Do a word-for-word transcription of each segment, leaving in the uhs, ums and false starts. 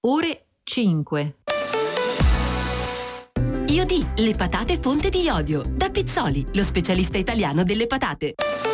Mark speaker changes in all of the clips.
Speaker 1: ore cinque.
Speaker 2: Iodì, le patate fonte di iodio. Da Pizzoli, lo specialista italiano delle patate.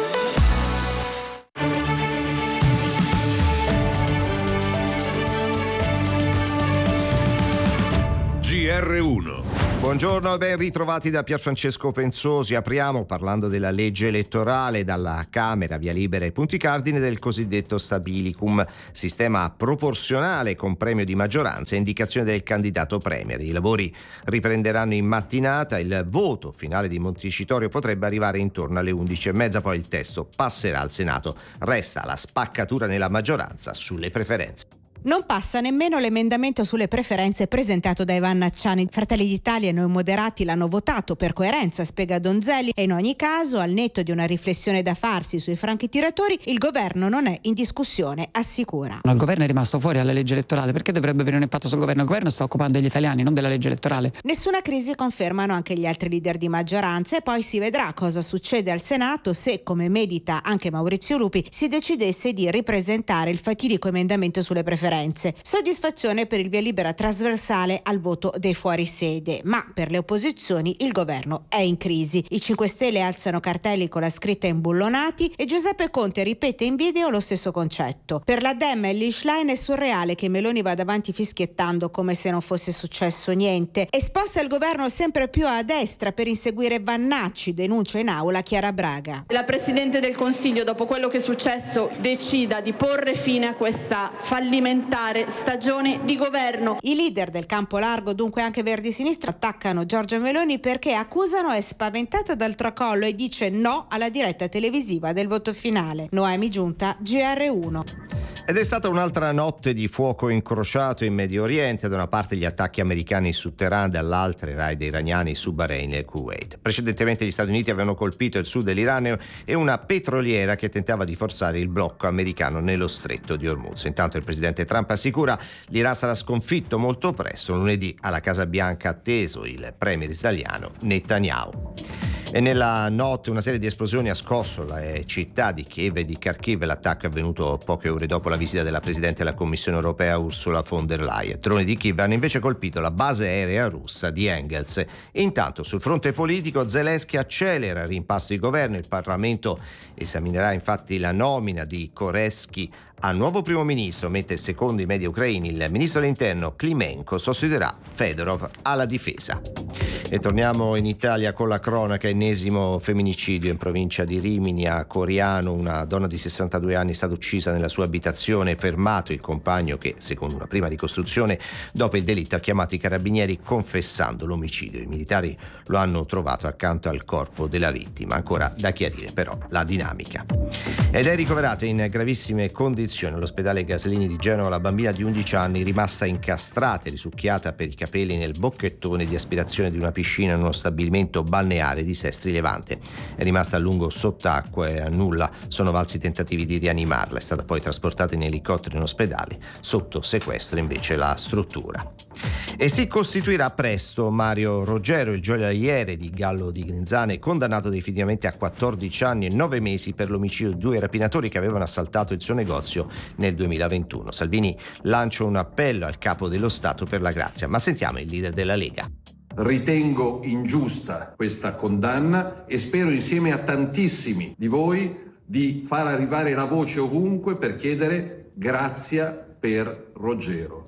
Speaker 3: G R uno.
Speaker 4: Buongiorno e ben ritrovati da Pierfrancesco Pensosi. Apriamo parlando della legge elettorale. Dalla Camera via libera ai punti cardine del cosiddetto stabilicum, sistema proporzionale con premio di maggioranza e indicazione del candidato premier. I lavori riprenderanno in mattinata, il voto finale di Montecitorio potrebbe arrivare intorno alle undici e mezza, poi il testo passerà al Senato. Resta la spaccatura nella maggioranza sulle preferenze.
Speaker 5: Non passa nemmeno l'emendamento sulle preferenze presentato da Ivan Acciani. Fratelli d'Italia e Noi Moderati l'hanno votato per coerenza, spiega Donzelli, e in ogni caso, al netto di una riflessione da farsi sui franchi tiratori, il governo non è in discussione, assicura.
Speaker 6: Il governo è rimasto fuori dalla legge elettorale, perché dovrebbe avere un impatto sul governo? Il governo sta occupando degli italiani, non della legge elettorale.
Speaker 5: Nessuna crisi, confermano anche gli altri leader di maggioranza, e poi si vedrà cosa succede al Senato se, come medita anche Maurizio Lupi, si decidesse di ripresentare il fatidico emendamento sulle preferenze. Soddisfazione per il via libera trasversale al voto dei fuorisede, ma per le opposizioni il governo è in crisi. I cinque Stelle alzano cartelli con la scritta imbullonati e Giuseppe Conte ripete in video lo stesso concetto. Per la Dem e l'Ishline è surreale che Meloni vada avanti fischiettando come se non fosse successo niente e sposta il governo sempre più a destra per inseguire Vannacci, denuncia in aula Chiara Braga.
Speaker 7: La Presidente del Consiglio, dopo quello che è successo, decida di porre fine a questa fallimentare stagione di governo.
Speaker 5: I leader del campo largo, dunque anche Verdi e Sinistra, attaccano Giorgia Meloni perché accusano è spaventata dal tracollo e dice no alla diretta televisiva del voto finale. Noemi Giunta, G R uno.
Speaker 4: Ed è stata un'altra notte di fuoco incrociato in Medio Oriente, da una parte gli attacchi americani su Teheran, dall'altra i raid iraniani su Bahrain e Kuwait. Precedentemente gli Stati Uniti avevano colpito il sud dell'Iran e una petroliera che tentava di forzare il blocco americano nello stretto di Hormuz. Intanto il presidente Trump assicura l'Iran sarà sconfitto molto presto. Lunedì alla Casa Bianca atteso il premier israeliano Netanyahu. E nella notte una serie di esplosioni ha scosso le città di Kiev e di Kharkiv. L'attacco è avvenuto poche ore dopo la visita della Presidente della Commissione Europea Ursula von der Leyen. Droni di Kiev hanno invece colpito la base aerea russa di Engels. Intanto sul fronte politico Zelensky accelera il rimpasto di governo. Il Parlamento esaminerà infatti la nomina di Korevsky a nuovo primo ministro, mentre secondo i media ucraini il ministro dell'interno Klimenko sostituirà Fedorov alla difesa. E torniamo in Italia con la cronaca. Ennesimo femminicidio in provincia di Rimini. A Coriano una donna di sessantadue anni è stata uccisa nella sua abitazione, fermato il compagno che, secondo una prima ricostruzione, dopo il delitto ha chiamato i carabinieri confessando l'omicidio. I militari lo hanno trovato accanto al corpo della vittima. Ancora da chiarire però la dinamica. Ed è ricoverata in gravissime condizioni all'ospedale Gaslini di Genova la bambina di undici anni rimasta incastrata e risucchiata per i capelli nel bocchettone di aspirazione di una piscina in uno stabilimento balneare di Sestri Levante. È rimasta a lungo sott'acqua e a nulla sono valsi tentativi di rianimarla. È stata poi trasportata in elicottero in ospedale. Sotto sequestro invece la struttura. E si costituirà presto Mario Roggero, il gioielliere di Gallo di Grinzane, condannato definitivamente a quattordici anni e nove mesi per l'omicidio di due rapinatori che avevano assaltato il suo negozio nel duemilaventuno. Salvini lancia un appello al capo dello Stato per la grazia, ma sentiamo il leader della Lega.
Speaker 8: Ritengo ingiusta questa condanna e spero insieme a tantissimi di voi di far arrivare la voce ovunque per chiedere grazia per Roggero.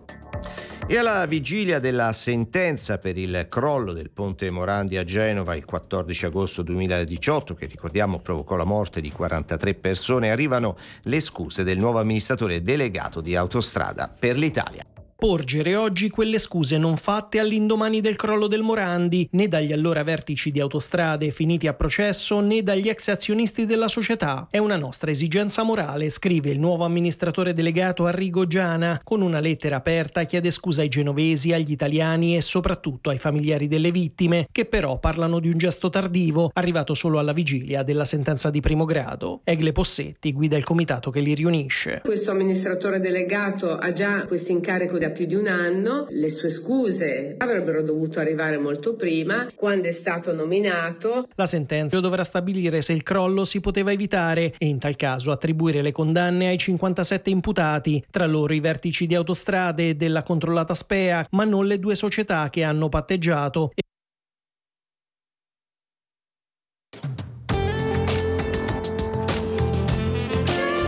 Speaker 4: E alla vigilia della sentenza per il crollo del ponte Morandi a Genova il quattordici agosto duemiladiciotto, che ricordiamo provocò la morte di quarantatré persone, arrivano le scuse del nuovo amministratore delegato di Autostrada per l'Italia.
Speaker 9: porgere oggi quelle scuse non fatte all'indomani del crollo del Morandi, né dagli allora vertici di Autostrade finiti a processo, né dagli ex azionisti della società. È una nostra esigenza morale, scrive il nuovo amministratore delegato Arrigo Giana. Con una lettera aperta chiede scusa ai genovesi, agli italiani e soprattutto ai familiari delle vittime, che però parlano di un gesto tardivo, arrivato solo alla vigilia della sentenza di primo grado. Egle Possetti guida il comitato che li riunisce.
Speaker 10: Questo amministratore delegato ha già questo incarico di
Speaker 1: più di un anno, le sue scuse avrebbero dovuto arrivare molto prima, quando è stato nominato.
Speaker 9: La sentenza dovrà stabilire se il crollo si poteva evitare e in tal caso attribuire le condanne ai cinquantasette imputati, tra loro i vertici di Autostrade e della controllata Spea, ma non le due società che hanno patteggiato.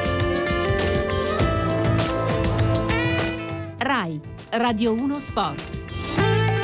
Speaker 2: RAI Radio uno Sport.